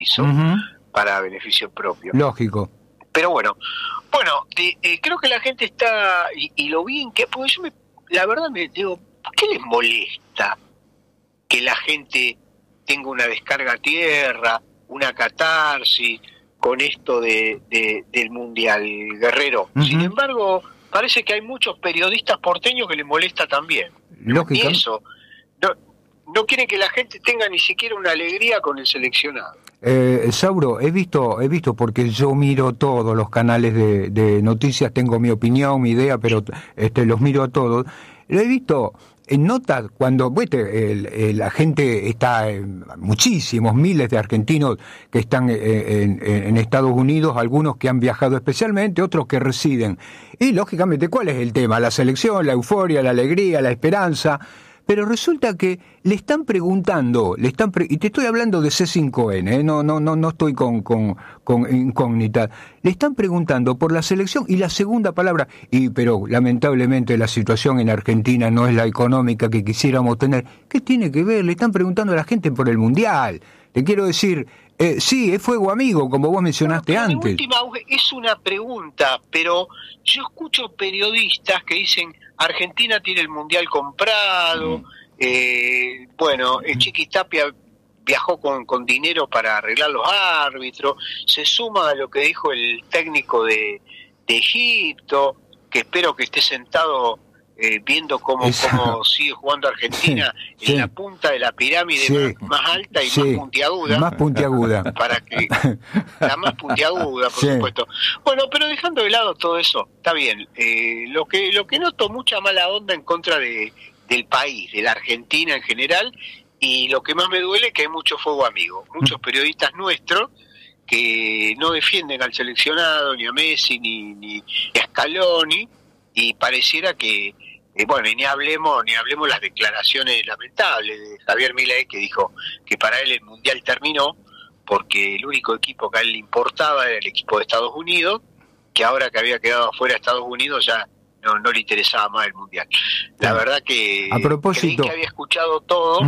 hizo para beneficio propio. Lógico. Pero bueno, creo que la gente está, y lo bien que, porque yo la verdad me digo, ¿por qué les molesta que la gente tenga una descarga a tierra, una catarsis con esto del Mundial, Guerrero? Sin embargo, parece que hay muchos periodistas porteños que les molesta también. Lógico. Ni eso. No quieren que la gente tenga ni siquiera una alegría con el seleccionado. Sauro, he visto porque yo miro todos los canales de noticias, tengo mi opinión, mi idea, pero los miro a todos. Lo he visto en notas cuando la gente está, muchísimos, miles de argentinos que están en Estados Unidos, algunos que han viajado especialmente, otros que residen. Y lógicamente, ¿cuál es el tema? La selección, la euforia, la alegría, la esperanza. Pero resulta que le están preguntando, y te estoy hablando de C5N, no estoy con incógnita, le están preguntando por la selección y la segunda palabra, pero lamentablemente la situación en Argentina no es la económica que quisiéramos tener. ¿Qué tiene que ver? Le están preguntando a la gente por el Mundial. Te quiero decir, sí, es fuego amigo, como vos mencionaste antes. De última, es una pregunta, pero yo escucho periodistas que dicen Argentina tiene el Mundial comprado, Chiqui Tapia viajó con dinero para arreglar los árbitros, se suma a lo que dijo el técnico de Egipto, que espero que esté sentado viendo cómo sigue jugando Argentina en la punta de la pirámide más alta y más puntiaguda. Para que la más puntiaguda, por supuesto. Bueno, pero dejando de lado todo eso, está bien. Lo que noto mucha mala onda en contra del país, de la Argentina en general, y lo que más me duele es que hay mucho fuego amigo, muchos periodistas nuestros que no defienden al seleccionado, ni a Messi, ni a Scaloni, y pareciera que y ni hablemos las declaraciones lamentables de Javier Milei, que dijo que para él el Mundial terminó porque el único equipo que a él le importaba era el equipo de Estados Unidos, que ahora que había quedado afuera Estados Unidos ya no le interesaba más el Mundial. La verdad que creí que había escuchado todo,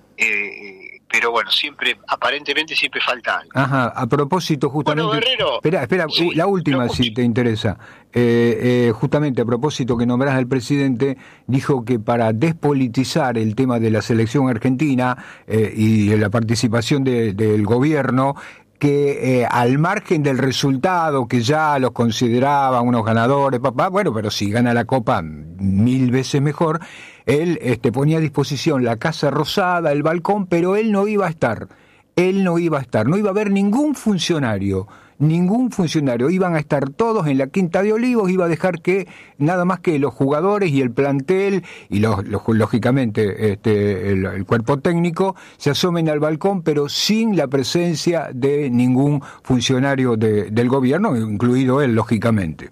pero bueno, aparentemente siempre falta algo. Ajá, a propósito justamente... Bueno, Guerrero... Espera, la última si te interesa. Justamente a propósito que nombrás al presidente, dijo que para despolitizar el tema de la selección argentina y la participación del gobierno, que al margen del resultado, que ya los consideraban unos ganadores, pero si gana la Copa 1000 veces mejor, él ponía a disposición la Casa Rosada, el balcón, pero él no iba a estar, no iba a haber ningún funcionario, iban a estar todos en la Quinta de Olivos, iba a dejar que nada más que los jugadores y el plantel y lógicamente el cuerpo técnico se asomen al balcón, pero sin la presencia de ningún funcionario del gobierno, incluido él, lógicamente.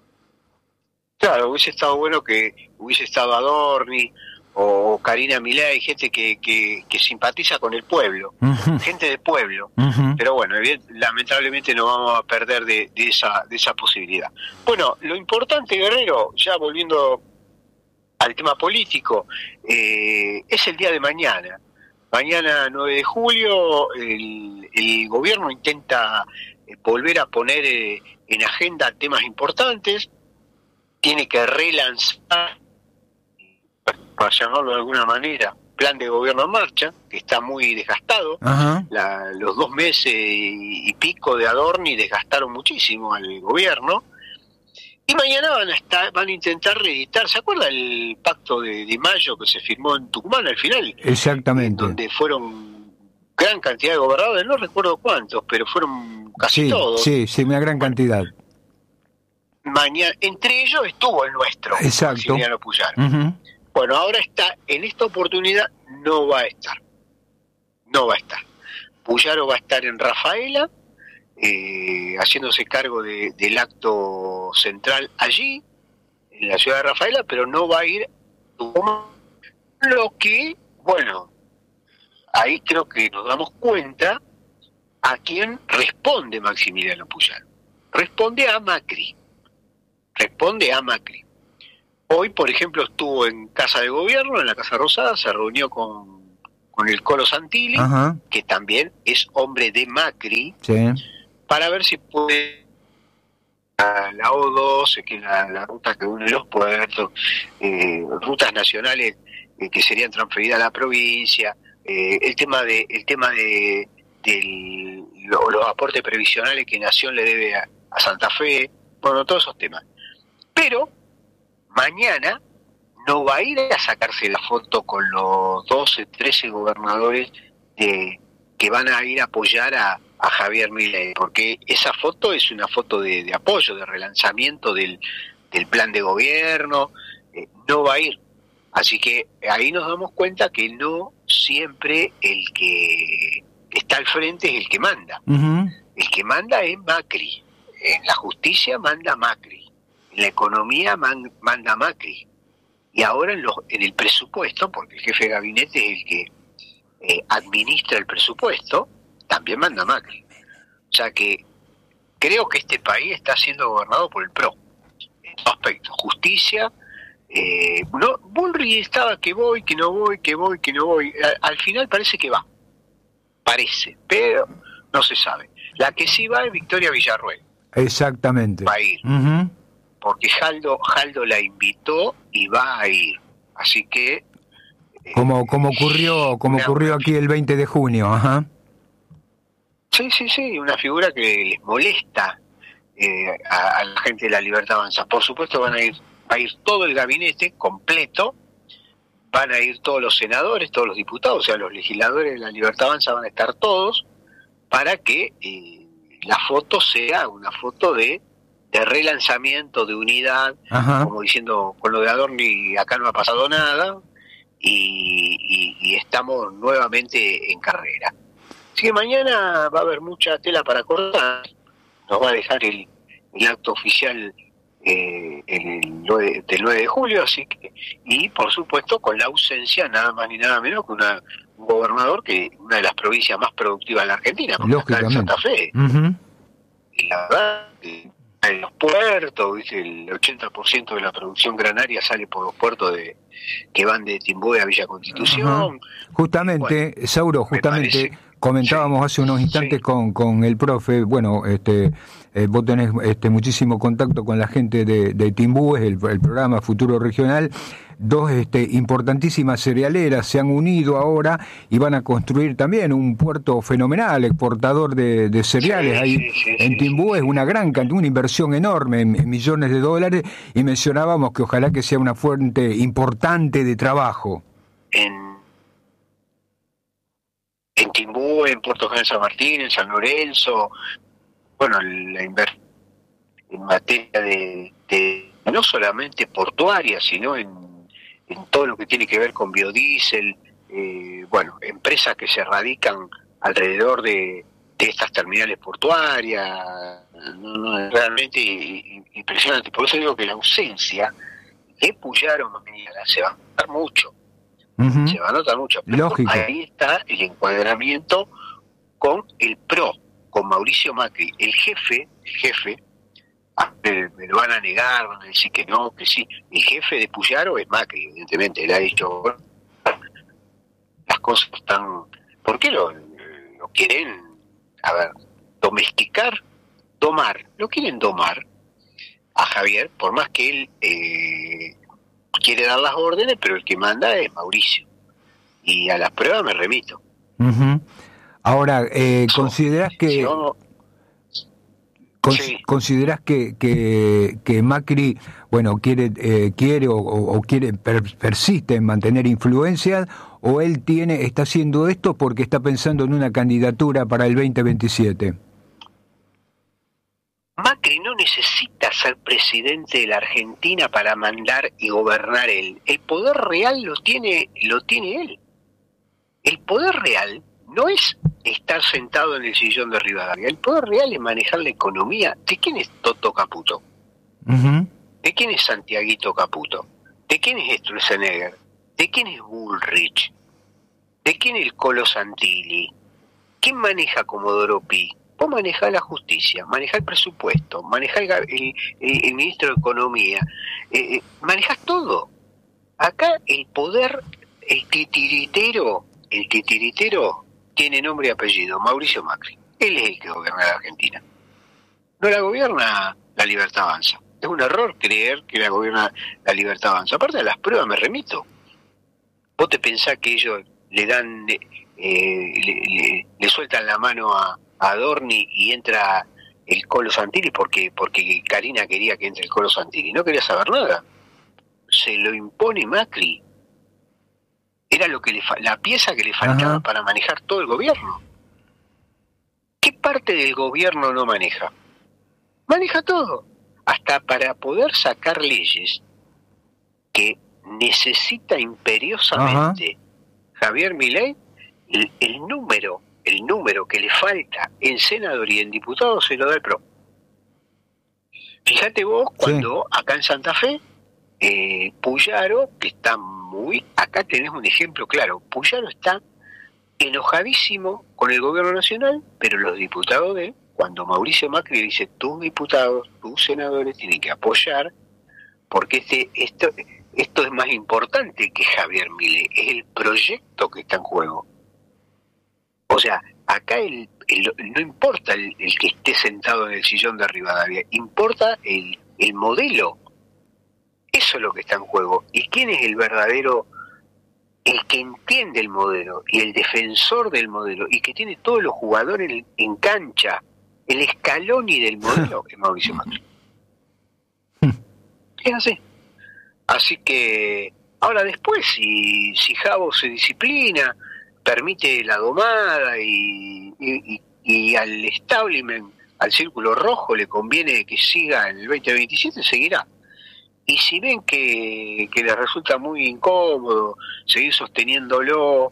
Claro, hubiese estado bueno que hubiese estado Adorni o Karina Milei, gente que simpatiza con el pueblo, gente de pueblo. Pero bueno, lamentablemente no vamos a perder de esa posibilidad. Bueno, lo importante, Guerrero, ya volviendo al tema político, es el día de mañana. Mañana 9 de julio el gobierno intenta volver a poner en agenda temas importantes, tiene que relanzar, para llamarlo de alguna manera, plan de gobierno en marcha, que está muy desgastado. Los 2 meses y pico de Adorni desgastaron muchísimo al gobierno, y mañana van a intentar reeditar. ¿Se acuerda el pacto de mayo que se firmó en Tucumán al final? Exactamente. Donde fueron gran cantidad de gobernadores, no recuerdo cuántos, pero fueron casi todos. Sí, una gran cantidad. Mañana, entre ellos estuvo el nuestro, Maximiliano Puyaro. Bueno, ahora en esta oportunidad no va a estar. Puyaro va a estar en Rafaela, haciéndose cargo del acto central allí, en la ciudad de Rafaela, pero no va a ir a Tucumán. Lo que, ahí creo que nos damos cuenta a quién responde Maximiliano Puyaro. Responde a Macri. Hoy, por ejemplo, estuvo en Casa de Gobierno, en la Casa Rosada, se reunió con con el Colo Santilli, Ajá. que también es hombre de Macri, Sí. para ver si puede la O12, que es la ruta que une los puertos, rutas nacionales que serían transferidas a la provincia, el tema de los aportes previsionales que Nación le debe a Santa Fe, bueno, todos esos temas. Pero mañana no va a ir a sacarse la foto con los 12, 13 gobernadores que van a ir a apoyar a Javier Milei, porque esa foto es una foto de apoyo, de relanzamiento del plan de gobierno, no va a ir. Así que ahí nos damos cuenta que no siempre el que está al frente es el que manda. Uh-huh. El que manda es Macri. En la justicia manda Macri. En la economía manda Macri. Y ahora en el presupuesto, porque el jefe de gabinete es el que administra el presupuesto, también manda Macri. O sea que creo que este país está siendo gobernado por el PRO. En todo aspecto. Justicia. No, Bullrich estaba que voy, que no voy, que voy, que no voy. Al final parece que va. Parece, pero no se sabe. La que sí va es Victoria Villarruel. Exactamente. Va a ir. Uh-huh. Porque Jaldo la invitó y va a ir. Así que... Como ocurrió aquí el 20 de junio, ajá. Sí, una figura que les molesta a la gente de la Libertad Avanza. Por supuesto va a ir todo el gabinete completo, van a ir todos los senadores, todos los diputados, o sea, los legisladores de la Libertad Avanza van a estar todos para que la foto sea una foto de relanzamiento, de unidad, ajá, como diciendo, con lo de Adorni acá no ha pasado nada y estamos nuevamente en carrera. Así que mañana va a haber mucha tela para cortar, nos va a dejar el acto oficial del 9 de julio, así que, y por supuesto con la ausencia nada más ni nada menos que un gobernador que una de las provincias más productivas de la Argentina, porque está en Santa Fe. Uh-huh. Y la verdad, en los puertos, ¿viste? El 80% de la producción granaria sale por los puertos que van de Timboé a Villa Constitución. Uh-huh. Justamente, bueno, Sauro, comentábamos hace unos instantes con el profe, bueno, vos tenés muchísimo contacto con la gente de Timbúes, el programa Futuro Regional. Dos importantísimas cerealeras se han unido ahora y van a construir también un puerto fenomenal, exportador de cereales. Ahí en Timbúes una gran cantidad, una inversión enorme en millones de dólares, y mencionábamos que ojalá que sea una fuente importante de trabajo. En Timbúes, en Puerto General San Martín, en San Lorenzo, bueno, la inversión en materia de no solamente portuaria, sino en todo lo que tiene que ver con biodiesel, bueno, empresas que se radican alrededor de estas terminales portuarias, realmente impresionante. Por eso digo que la ausencia de Puyaro se va a notar mucho. Uh-huh. Se va a notar mucho. Lógico. Ahí está el encuadramiento con el PRO, con Mauricio Macri, el jefe, me lo van a negar, van a decir que no, que sí. El jefe de Puyaro es Macri, evidentemente. Él ha dicho, las cosas están... ¿Por qué lo quieren, domesticar? Lo quieren domar a Javier, por más que él quiere dar las órdenes, pero el que manda es Mauricio. Y a las pruebas me remito. Uh-huh. Ahora, ¿considerás que... ¿Considerás que Macri, bueno, quiere persiste en mantener influencia, o él está haciendo esto porque está pensando en una candidatura para el 2027? Macri no necesita ser presidente de la Argentina para mandar y gobernar él. El poder real lo tiene él. El poder real no es estar sentado en el sillón de Rivadavia. El poder real es manejar la economía. ¿De quién es Toto Caputo? Uh-huh. ¿De quién es Santiaguito Caputo? ¿De quién es Sturzenegger? ¿De quién es Bullrich? ¿De quién es el Colo Santilli? ¿Quién maneja Comodoro Pi? Vos manejás la justicia, manejás el presupuesto, manejás el ministro de Economía, manejás todo. Acá el poder, el titiritero el titiritero tiene nombre y apellido, Mauricio Macri. Él es el que gobierna la Argentina. No la gobierna la Libertad Avanza. Es un error creer que la gobierna la Libertad Avanza. Aparte de las pruebas me remito. ¿Vos te pensás que ellos le dan, le sueltan la mano a Adorni y entra el Colo Santilli porque Karina quería que entre el Colo Santilli? No quería saber nada. Se lo impone Macri. Era lo que la pieza que le faltaba para manejar todo el gobierno. ¿Qué parte del gobierno no maneja? Maneja todo. Hasta para poder sacar leyes que necesita imperiosamente Javier Milei, el número que le falta en senador y en diputado se lo da el PRO. Fíjate vos cuando acá en Santa Fe, Puyaro, que está acá tenés un ejemplo claro, Puyaro está enojadísimo con el gobierno nacional, pero los diputados de él, cuando Mauricio Macri dice, tus diputados, tus senadores tienen que apoyar, porque esto es más importante que Javier Milei, es el proyecto que está en juego. O sea, acá no importa el que esté sentado en el sillón de Rivadavia, importa el modelo. Eso es lo que está en juego. ¿Y quién es el verdadero, el que entiende el modelo y el defensor del modelo y que tiene todos los jugadores en cancha, el Scaloni del modelo, es Mauricio Macri? Es así. Así que ahora después, si Javo se disciplina, permite la domada y al establishment, al círculo rojo, le conviene que siga en el 2027, seguirá. Y si ven que les resulta muy incómodo seguir sosteniéndolo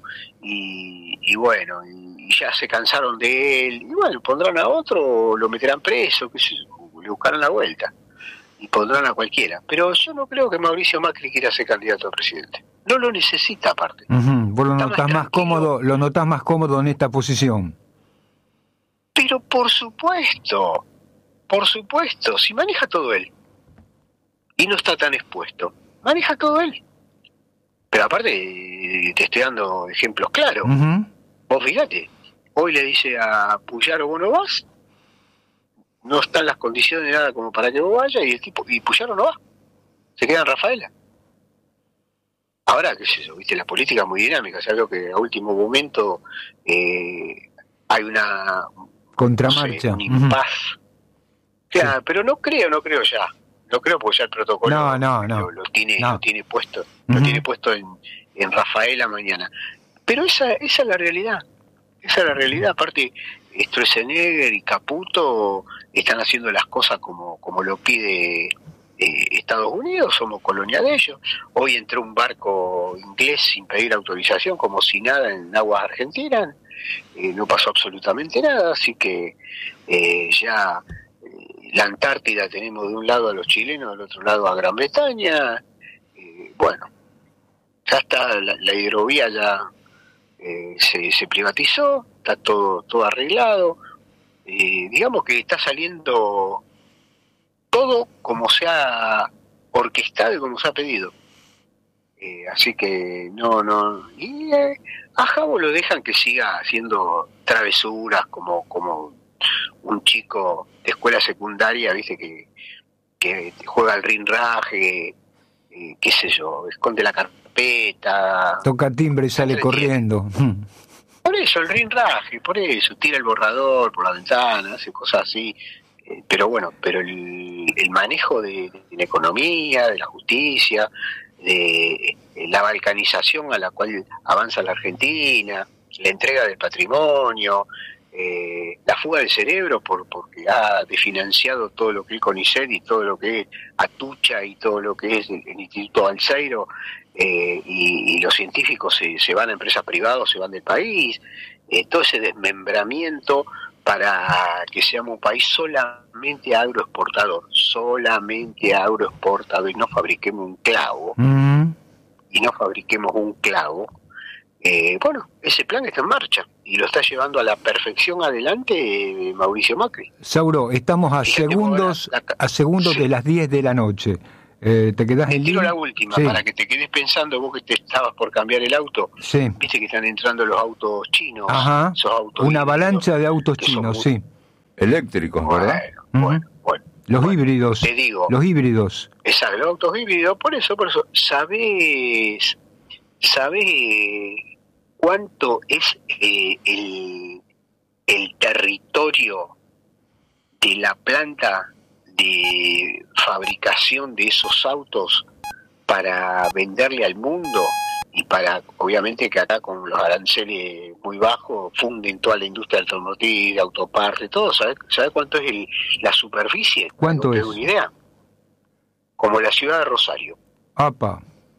y bueno, y ya se cansaron de él, y bueno, pondrán a otro o lo meterán preso, que le buscarán la vuelta y pondrán a cualquiera. Pero yo no creo que Mauricio Macri quiera ser candidato a presidente. No lo necesita aparte. Vos lo notás más cómodo, en esta posición. Pero por supuesto, si maneja todo él. Y no está tan expuesto. Maneja todo él. Pero aparte, te estoy dando ejemplos claros. Vos fíjate, hoy le dice a Puyaro, vos no vas, no están las condiciones de nada como para que vos vayas, y Puyaro no va. Se queda en Rafaela. Ahora, qué sé yo, viste, la política es muy dinámica. Ya veo que a último momento hay una contramarcha, un impas. Claro, pero no creo ya. No creo porque ya el protocolo lo tiene puesto, lo tiene puesto en Rafaela mañana. Pero esa es la realidad. Esa es la realidad. Aparte, Stroessner y Caputo están haciendo las cosas como lo pide Estados Unidos, somos colonia de ellos. Hoy entró un barco inglés sin pedir autorización, como si nada, en aguas argentinas. No pasó absolutamente nada, así que ya... La Antártida tenemos de un lado a los chilenos, del otro lado a Gran Bretaña. Bueno, ya está, la hidrovía ya se privatizó, está todo arreglado. Digamos que está saliendo todo como se ha orquestado y como se ha pedido. Así que no. Y a Javo lo dejan que siga haciendo travesuras como un chico de escuela secundaria, viste, que juega al rinraje, qué sé yo, esconde la carpeta, toca timbre y sale corriendo. Por eso el rinraje, por eso tira el borrador por la ventana, hace cosas así. Pero bueno, el manejo de la economía, de la justicia, de la balcanización a la cual avanza la Argentina, la entrega del patrimonio, la fuga del cerebro porque ha desfinanciado todo lo que es CONICET y todo lo que es Atucha y todo lo que es el Instituto Balseiro, y los científicos se van a empresas privadas, se van del país, todo ese desmembramiento para que seamos un país solamente agroexportador y no fabriquemos un clavo, bueno, ese plan está en marcha y lo está llevando a la perfección adelante Mauricio Macri. Sauro, estamos a segundos sí. de las 10 de la noche. te quedás Te en tiro línea. la última, Sí. para que te quedes pensando, vos que te estabas por cambiar el auto. Sí. Viste que están entrando los autos chinos, Ajá. esos autos Una híbridos, avalancha de autos que son chinos, muy- sí. Eléctricos, ¿verdad? Bueno. Los Bueno, híbridos. te digo. Los híbridos. Exacto, los autos híbridos, por eso, ¿sabés cuánto es el territorio de la planta de fabricación de esos autos para venderle al mundo? Y para, obviamente, que acá con los aranceles muy bajos funden toda la industria automotriz, de autoparte, todo. ¿Sabes cuánto es la superficie? ¿Cuánto ¿Te es? doy una idea? Como la ciudad de Rosario. Apa.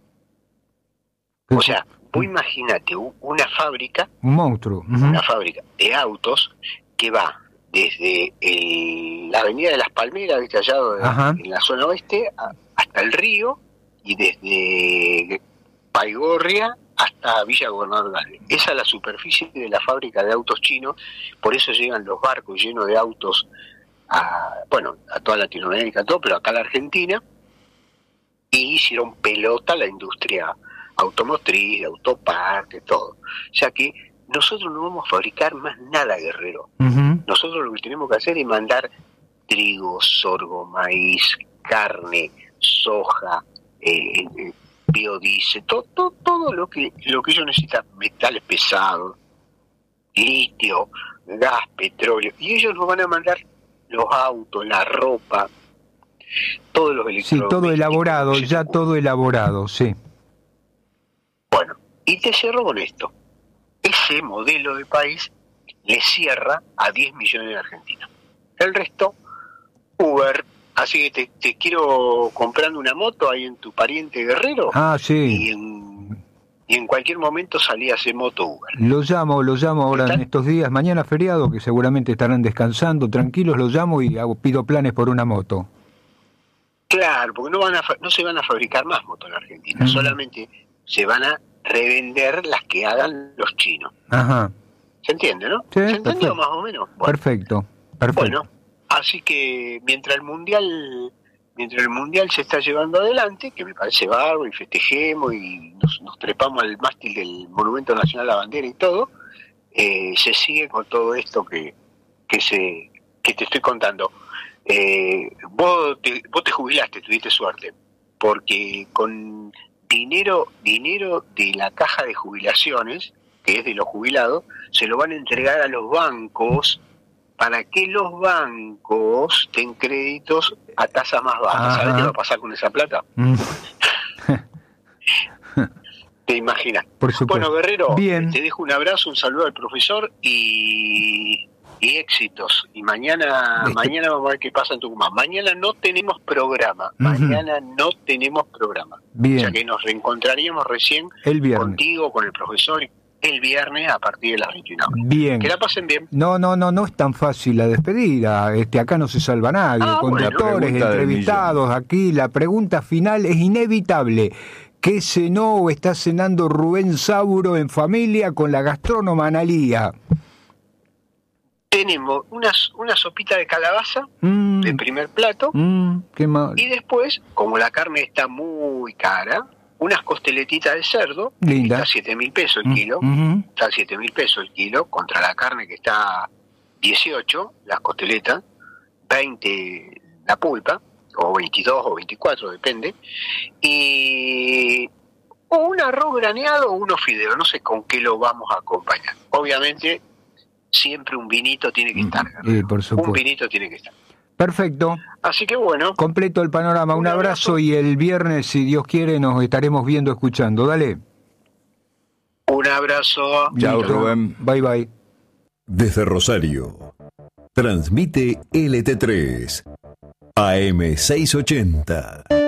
O sea, vos imaginate una fábrica, Un monstruo. Ujú. una fábrica de autos que va desde la Avenida de las Palmeras, ¿viste? Allá Ajá. en la zona oeste, hasta el río, y desde Paigorria hasta Villa Gobernador Galvez. Esa es la superficie de la fábrica de autos chinos, por eso llegan los barcos llenos de autos a toda Latinoamérica, todo, pero acá a la Argentina, y hicieron pelota la industria automotriz, de autoparte, todo. O sea que nosotros no vamos a fabricar más nada, Guerrero. Ujú. Nosotros lo que tenemos que hacer es mandar trigo, sorgo, maíz, carne, soja, biodiesel, todo lo que ellos necesitan, metales pesados, litio, gas, petróleo, y ellos nos van a mandar los autos, la ropa, todos los Sí, electrodomésticos. todo elaborado, que se ya te todo elaborado, sí. Bueno, y te cierro con esto. Ese modelo de país le cierra a 10 millones de argentinos. El resto, Uber. Así que te quiero comprando una moto ahí en tu pariente Guerrero, Ah, y sí. en cualquier momento salía ese moto Uber. Lo llamo ahora ¿Está? en estos días. Mañana feriado, que seguramente estarán descansando, tranquilos, lo llamo y pido planes por una moto. Claro, porque no se van a fabricar más motos en Argentina, Ujú. solamente se van a revender las que hagan los chinos. Ajá. ¿Se entiende, no? Sí, ¿Se entendió perfecto. más o menos? Bueno. Perfecto. Bueno, así que mientras el mundial se está llevando adelante, que me parece bárbaro, y festejemos y nos trepamos al mástil del Monumento Nacional a la Bandera y todo, se sigue con todo esto que te estoy contando. Vos te jubilaste, tuviste suerte, porque con dinero de la caja de jubilaciones, que es de los jubilados, se lo van a entregar a los bancos para que los bancos den créditos a tasas más bajas. Ajá. ¿Sabes qué va a pasar con esa plata? Mm. ¿Te imaginas? Por supuesto. Bueno, Guerrero, Bien. te dejo un abrazo, un saludo al profesor y éxitos. Y mañana Listo. vamos a ver qué pasa en Tucumán. Mañana no tenemos programa. Mañana no tenemos programa. Bien. O sea que nos reencontraríamos recién El viernes. contigo, con el profesor, el viernes a partir de las 21 horas. Bien. Que la pasen bien. No es tan fácil la despedida. Acá no se salva nadie. Ah, bueno. Conductores, Pregunta del entrevistados, aquí la pregunta final es inevitable. ¿Qué cenó o está cenando Rubén Sauro en familia con la gastrónoma Analía? Tenemos una sopita de calabaza Mm, de primer plato, qué mal. y después, como la carne está muy cara, unas costeletitas de cerdo. Linda. Está 7.000 pesos el kilo. Ujú. Está 7.000 pesos el kilo contra la carne que está 18, las costeletas, 20 la pulpa, o 22 o 24, depende, y o un arroz graneado o unos fideos, no sé con qué lo vamos a acompañar. Obviamente, siempre un vinito tiene que estar. Por Un supuesto. vinito tiene que estar. Perfecto. Así que bueno, Completo el panorama. Un Un abrazo abrazo. y el viernes, si Dios quiere, nos estaremos viendo, escuchando. Dale. un abrazo. Chao, Listo. Rubén. Bye, bye. Desde Rosario, transmite LT3, AM 680.